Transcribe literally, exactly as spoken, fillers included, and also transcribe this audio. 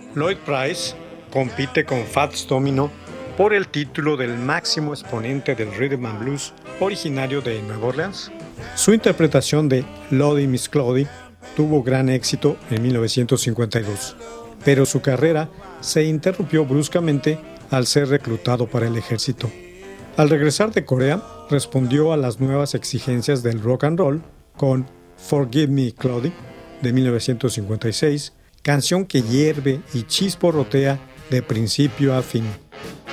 Lloyd Price compite con Fats Domino por el título del máximo exponente del rhythm and blues originario de Nueva Orleans. Su interpretación de Lottie Miss Claudie tuvo gran éxito en mil novecientos cincuenta y dos, pero su carrera se interrumpió bruscamente al ser reclutado para el ejército. Al regresar de Corea, respondió a las nuevas exigencias del rock and roll con Forgive Me Claudie de mil novecientos cincuenta y seis, canción que hierve y chisporrotea de principio a fin.